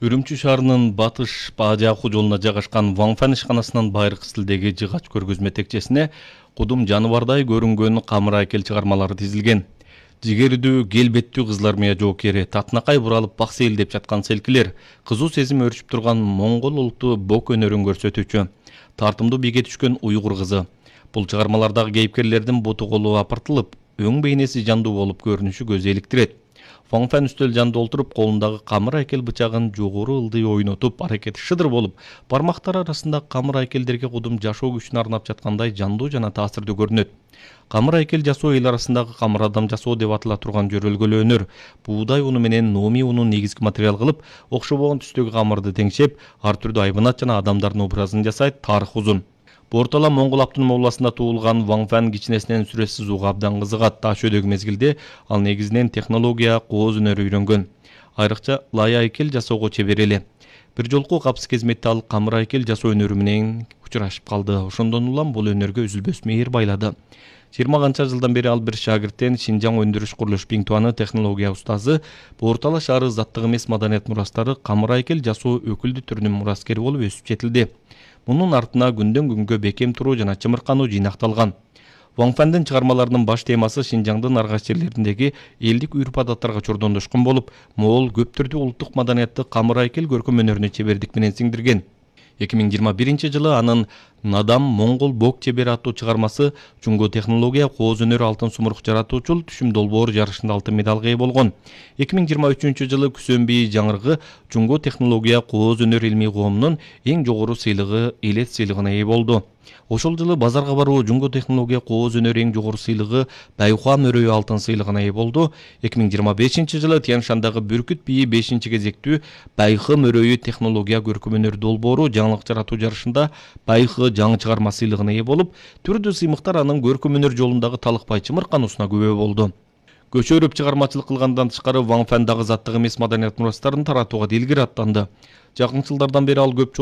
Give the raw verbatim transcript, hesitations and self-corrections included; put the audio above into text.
Үрүмчү шаарынын батыш Баа Жаакуу жолуна жайгашкан Ваңфан ишканасынын байыркы стилдеги жыгач көргөзмө текчесине кудум жаныбардай көрүнгөн камыр айкел чыгармалары тизилген. Жигердүү, келбеттүү кызлар мыя жоокери, татынакай буралып бак сейилдеп жаткан селкилер, кызуу сезим өрчүп турган моңгол улуттуу бок өнөрүн көрсөтүүчү. Тартымдуу биге түшкөн уйгур кызы. Бул чыгармалардагы кейипкерлердин буту колу апартылып, өң бейнеси жандуу болуп көрүнүшү көз иликтирет. Ваңфан үстөл жанында олтуруп, колундагы камыр айкел бычагын жогору ылдый ойнотуп, аракети шыдыр болуп, бармактар арасында камыр айкелдерге кудум жашоо күчүн арнап жаткандай жандуу жана таасирдүү көрүнөт. Камыр айкел жасоо эл арасындагы камыр адам жасоо деп атала турган жөрөлгөлүү өнөр. Буудай уну менен номи унун негизги материал кылып, окшобогон түстөгү камырды теңшеп, ар түрдүү айбанат жана адамдардын образын жасайт. Тарыхы узун. Бортала Моңгол автономия областында туулган Ваңфан кичинесинен сүрөтсүз уга абдан кызыгат. Таш өйдөгү мезгилде ал негизинен технология, кооз өнөрү үйрөнгөн. Айрыкча лай айкел жасоого чебер эле. Бир жолку капсыз кезметте ал камыр айкел жасоо өнөрү менен учурашып калды. Ошондон улам бул өнөргө үзүлбөс мейир байлады. жыйырма канча жылдан бери ал бир шагирттен Шинжаң өндүрүш курулуш Пиңтуаны технология устазы, Бортала шаары заттык эмес маданият мурастары камыр айкел жасоо өкүлдүү түрүнүн мураскери болуп өсүп жетилди. Мунун артына күндөн күнгө бекем туруу жана чымыркануу жыйнакталган. Ваңфандын чыгармаларынын баш темасы Шинжаңдын аргаш жерлериндеги элдик үрп-адаттарга чордондошкон болуп, могол көп түрдүү улуттук маданиятты камыр айкел көркөм өнөрүнө чебердик менен сиңдирген. эки миң жыйырма биринчи жылы анын Надам Моңгол бок чебери аттуу чыгармасы Жунго технология кооз өнөрү алтын сумурук жаратуучул түшүм долбоор жарышында алтын медалга ээ болгон. эки миң жыйырма үчүнчү жылы Күсөнби жаңыргы Жунго технология кооз өнөр илмий коомунун эң жогору сыйлыгы элет сыйлыгына ээ болду. Ошол жылы базарга баруу Жунго технология кооз өнөр эң жогору сыйлыгы Байхуа мөрөйү алтын сыйлыгына ээ болду. эки миң жыйырма бешинчи жылы Тянь-Шандагы Бүркүт бийи бешинчи кезектүү Байхы мөрөйү технология көркөм өнөр долбоору жаңылык жаратуу жарышында Байхы жаңы чыгарма сыйлыгына ээ болуп, түрдүү сыймыктар анын көркөм өнөр жолундагы талыкпай чымыркануусуна күбө болду. Көчөрүп чыгармачылык кылгандан тышкары Ваңфандагы заттык эмес маданият мурастарын таратууга дилгири аттанды. Жакын жылдардан бери ал көп